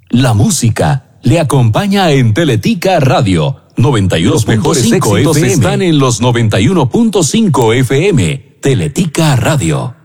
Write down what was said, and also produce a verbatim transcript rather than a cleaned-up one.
La música le acompaña en Teletica Radio. noventa y uno Los mejores éxitos están en los noventa y uno punto cinco F M. Teletica Radio.